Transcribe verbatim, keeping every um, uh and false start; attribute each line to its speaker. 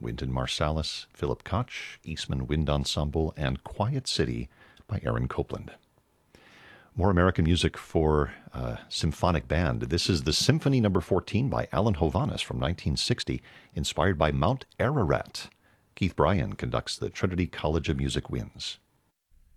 Speaker 1: Wynton Marsalis, Philip Koch, Eastman Wind Ensemble, and Quiet City by Aaron Copland. More American music for uh, symphonic band. This is the Symphony Number fourteen by Alan Hovhaness from nineteen sixty, inspired by Mount Ararat. Keith Bryan conducts the Trinity College of Music winds.